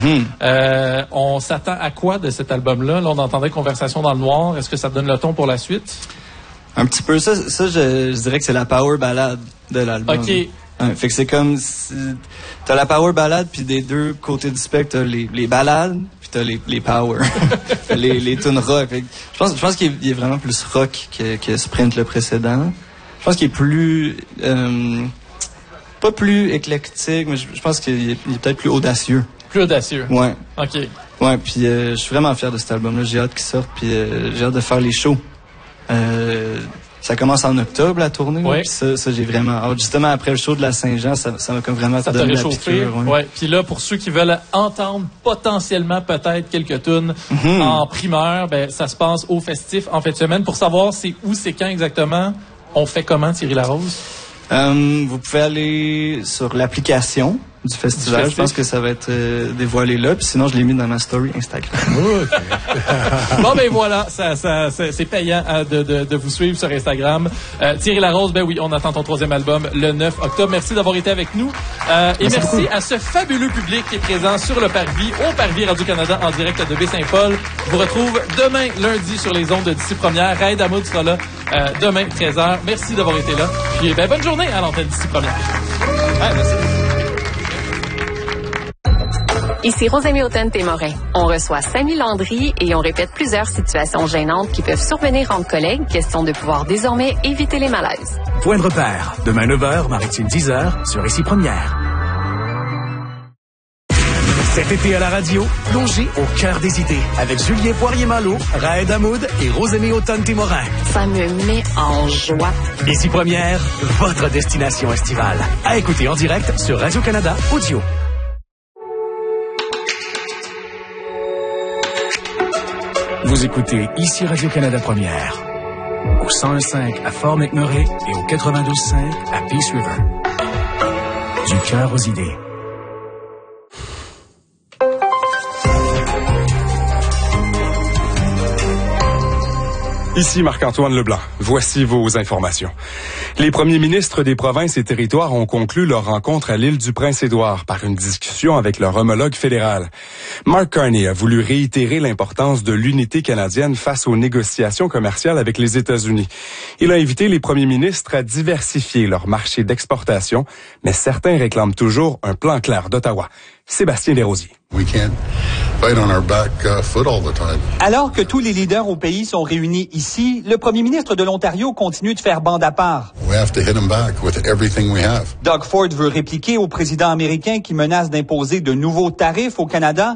On s'attend à quoi de cet album-là? Là, on entendait Conversation dans le noir. Est-ce que ça donne le ton pour la suite? Un petit peu. Ça je dirais que c'est la power ballade de l'album. OK. Fait que c'est comme... T'as la power ballade, puis des deux côtés du spectre, t'as les ballades, puis t'as les power. les tunes rock. Fait que je pense qu'il est vraiment plus rock que Sprint le précédent. Je pense qu'il est plus... pas plus éclectique, mais je pense qu'il est peut-être plus audacieux. Plus audacieux? Ouais. OK. Ouais, puis je suis vraiment fier de cet album-là. J'ai hâte qu'il sorte, puis j'ai hâte de faire les shows. Ça commence en octobre, la tournée. Oui. Ça, j'ai vraiment hâte. Justement, après le show de la Saint-Jean, ça m'a comme vraiment donné la piqûre. Ouais. Puis là, pour ceux qui veulent entendre potentiellement peut-être quelques tunes en primeur, ben ça se passe au Festif en fin de semaine. Pour savoir c'est où, c'est quand exactement, on fait comment, Thierry Larose? Vous pouvez aller sur l'application du festival. Je pense que ça va être dévoilé là. Puis sinon, je l'ai mis dans ma story Instagram. Bon, ben voilà, c'est payant de vous suivre sur Instagram. Thierry Larose, ben oui, on attend ton 3e album le 9 octobre. Merci d'avoir été avec nous. Et merci à ce fabuleux public qui est présent sur le Parvis, au Parvis Radio-Canada en direct de Baie-Saint-Paul. Je vous retrouve demain, lundi, sur les ondes d'Ici Première. Raed Hamoud sera là demain, 13h. Merci d'avoir été là. Puis, ben, bonne journée à l'antenne d'Ici Première. Ouais, merci. Ici Rosemée Autun-Témorin. On reçoit Samy Landry et on répète plusieurs situations gênantes qui peuvent survenir entre collègues. Question de pouvoir désormais éviter les malaises. Point de repère. Demain 9h, Maritime 10h, sur Ici Première. Cet été à la radio, plongez au cœur des idées avec Julien Poirier-Malo, Raed Hamoud et Rosemée Autun-Témorin. Ça me met en joie. Ici Première, votre destination estivale. À écouter en direct sur Radio-Canada Audio. Vous écoutez ici Radio-Canada Première, au 101.5 à Fort McMurray et au 92.5 à Peace River. Du cœur aux idées. Ici Marc-Antoine Leblanc. Voici vos informations. Les premiers ministres des provinces et territoires ont conclu leur rencontre à l'île du Prince-Édouard par une discussion avec leur homologue fédéral. Mark Carney a voulu réitérer l'importance de l'unité canadienne face aux négociations commerciales avec les États-Unis. Il a invité les premiers ministres à diversifier leur marché d'exportation, mais certains réclament toujours un plan clair d'Ottawa. Sébastien Desrosiers. Alors que tous les leaders au pays sont réunis ici, le premier ministre de l'Ontario continue de faire bande à part. Doug Ford veut répliquer au président américain qui menace d'imposer de nouveaux tarifs au Canada.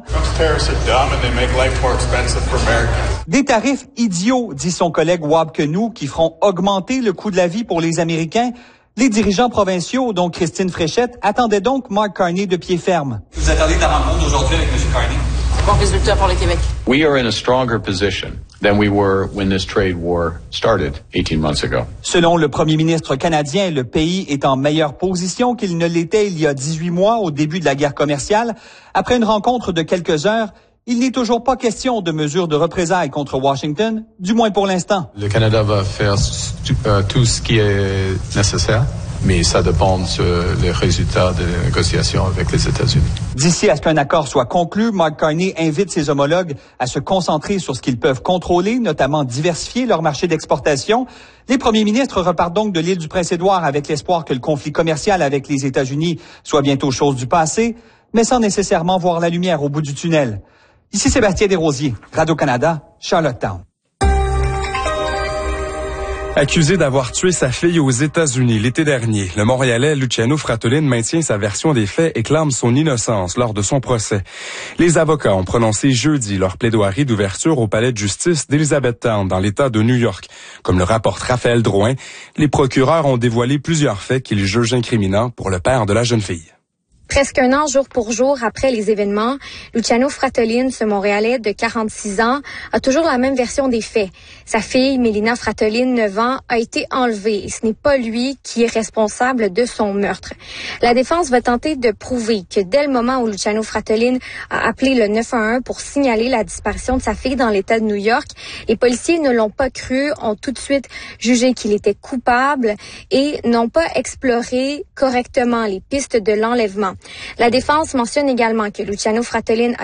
Des tarifs idiots, dit son collègue Wab Kinew, qui feront augmenter le coût de la vie pour les Américains. Les dirigeants provinciaux, dont Christine Fréchette, attendaient donc Mark Carney de pied ferme. Vous attendez ta rencontre d'aujourd'hui avec M. Carney? Bon résultat pour le Québec. We are in a stronger position than we were when this trade war started 18 months ago. Selon le premier ministre canadien, le pays est en meilleure position qu'il ne l'était il y a 18 mois au début de la guerre commerciale. Après une rencontre de quelques heures, il n'est toujours pas question de mesures de représailles contre Washington, du moins pour l'instant. Le Canada va faire tout ce qui est nécessaire, mais ça dépend des résultats des négociations avec les États-Unis. D'ici à ce qu'un accord soit conclu, Mark Carney invite ses homologues à se concentrer sur ce qu'ils peuvent contrôler, notamment diversifier leur marché d'exportation. Les premiers ministres repartent donc de l'île du Prince-Édouard avec l'espoir que le conflit commercial avec les États-Unis soit bientôt chose du passé, mais sans nécessairement voir la lumière au bout du tunnel. Ici Sébastien Desrosiers, Radio-Canada, Charlottetown. Accusé d'avoir tué sa fille aux États-Unis l'été dernier, le Montréalais Luciano Fratellin maintient sa version des faits et clame son innocence lors de son procès. Les avocats ont prononcé jeudi leur plaidoirie d'ouverture au palais de justice d'Elizabethtown dans l'État de New York. Comme le rapporte Raphaël Drouin, les procureurs ont dévoilé plusieurs faits qu'ils jugent incriminants pour le père de la jeune fille. Presque un an jour pour jour après les événements, Luciano Fratellin, ce Montréalais de 46 ans, a toujours la même version des faits. Sa fille, Mélina Fratellin, 9 ans, a été enlevée et ce n'est pas lui qui est responsable de son meurtre. La défense va tenter de prouver que dès le moment où Luciano Fratellin a appelé le 911 pour signaler la disparition de sa fille dans l'État de New York, les policiers ne l'ont pas cru, ont tout de suite jugé qu'il était coupable et n'ont pas exploré correctement les pistes de l'enlèvement. La défense mentionne également que Luciano Fratellin a